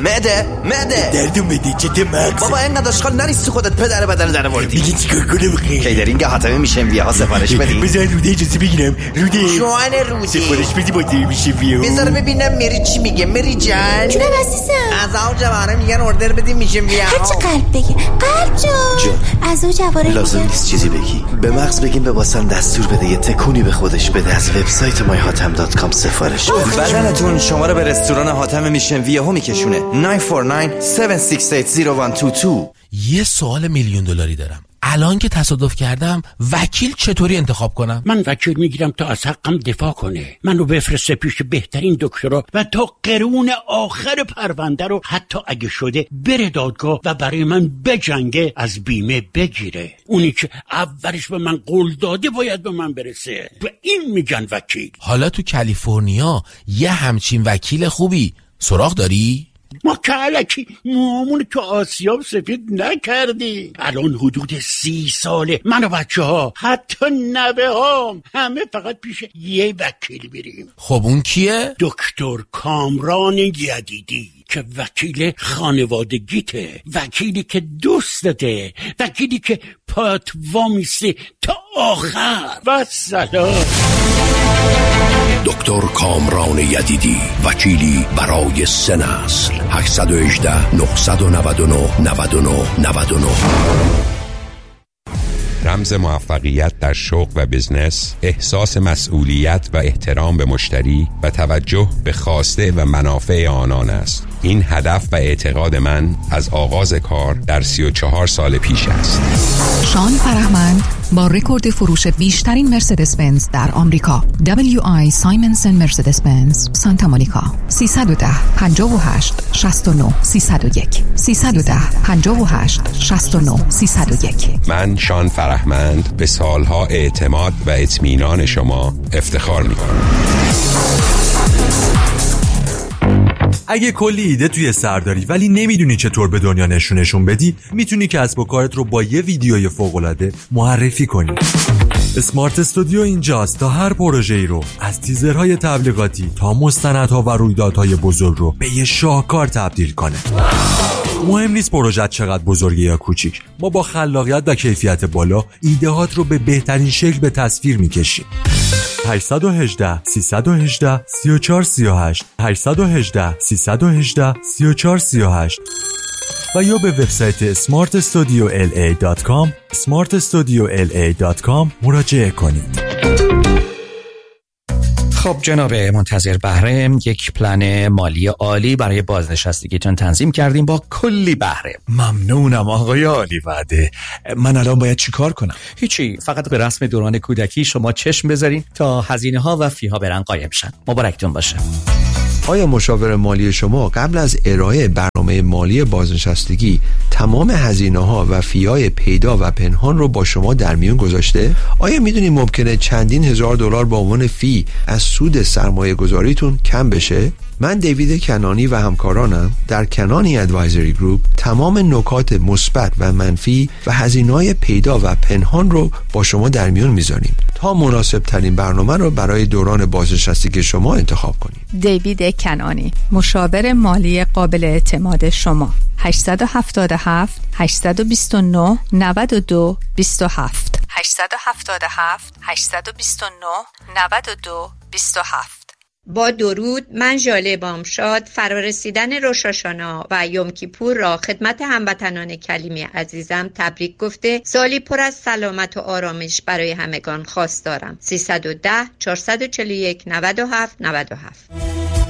معده دردم بده چته مغز بابا اینقدر اشغال نریست تو خودت پدر بدن در آوردی. میگی چیکار کنم خیلی کیدرینگ حاتمی میشن ها سفارش بدی. بذار روده اجازه بگیرم. روده جوان روده سفارش بدی با دیر میشه ویا. بذار ببینم میری چی میگه. میری جان جونم عزیزم. از آو جواره میگن اوردر بدی میشه ویا. هرچی قلب بگی. قلب جون از او جواره لازم نیست چیزی بگی. به مغز بگیم به واسن دستور بده یه تکونی به خودش بده. از وبسایت myhatem.com سفارش بده. بدنتون شما رو به رستوران حاتم میشن ویاهو میکشونه. 949-768-0122. یه سوال $1,000,000 دارم. الان که تصادف کردم وکیل چطوری انتخاب کنم؟ من وکیل میگیرم تا از حقم دفاع کنه. منو بفرسته پیش بهترین دکترا و تا قرون آخر پرونده رو حتی اگه شده بره دادگاه و برای من بجنگه، از بیمه بگیره. اونی که اولش به من قول داده باید به من برسه. و این میگن وکیل. حالا تو کالیفرنیا یه همچین وکیل خوبی سراغ داری؟ ما که علکی موامون تو آسیاب سفید نکردی. الان حدود 30 ساله من و بچه ها حتی نوه هام همه فقط پیش یه وکیل میریم. خب اون کیه؟ دکتر کامران یدیدی که وکیل خانوادگیته، وکیلی که دوستته، وکیلی که پات وامیسته تا آخر. و سلام. دکتر کامران یدیدی، وکیلی برای 3 نسل. 818-999-9999. رمز موفقیت در شغل و بزنس، احساس مسئولیت و احترام به مشتری و توجه به خواسته و منافع آنان است. این هدف و اعتقاد من از آغاز کار در 34 سال پیش است. شان فرهمند با رکورد فروش بیشترین مرسدس بنز در آمریکا، WI سایمنسن مرسدس بنز سانتا مونیکا. 310-58-69-301 310-58-69-301. من شان فرهمند به سالها اعتماد و اطمینان شما افتخار می‌کنم. اگه کلی ایده توی سر داری ولی نمیدونی چطور به دنیا نشونشون بدی، میتونی کسب و کارت رو با یه ویدیوی فوق‌العاده معرفی کنی. اسمارت استودیو اینجاست تا هر پروژه‌ای رو از تیزرهای تبلیغاتی تا مستندها و رویدادهای بزرگ رو به یه شاهکار تبدیل کنه. مهم نیست پروژه چقدر بزرگه یا کوچیک، ما با خلاقیت و کیفیت بالا ایده‌هات رو به بهترین شکل به تصویر میکشیم. 818-318-3438 818-318-3438 و یا به وبسایت smartstudiola.com smartstudiola.com مراجعه کنید. خب جناب منتظر بهره، یک پلن مالی عالی برای بازنشستگیتون تنظیم کردیم با کلی بهره. ممنونم آقای عالی وعده. من الان باید چی کار کنم؟ هیچی، فقط به رسم دوران کودکی شما چشم بذارین تا هزینه ها و فی ها برن قایم شن. مبارکتون باشه. آیا مشاور مالی شما قبل از ارائه برنامه مالی بازنشستگی تمام هزینه‌ها و فی‌های پیدا و پنهان رو با شما در میون گذاشته؟ آیا میدونید ممکنه چندین هزار دلار به عنوان فی از سود سرمایه گذاریتون کم بشه؟ من دیوید کنانی و همکارانم در کنانی ادوایزری گروپ تمام نکات مثبت و منفی و هزینه‌های پیدا و پنهان رو با شما در میون میذاریم تا مناسب ترین برنامه رو برای دوران بازنشستگی شما انتخاب کنید. دیوید کنانی، مشاور مالی قابل اعتماد شما. 877 829 92 27 877 829 92 27. با درود، من ژاله بامشاد فرارسیدن روش هاشانا و یوم کیپور را خدمت هموطنان کلیمی عزیزم تبریک گفته سالی پر از سلامت و آرامش برای همگان خواستارم. 310 441 97 97.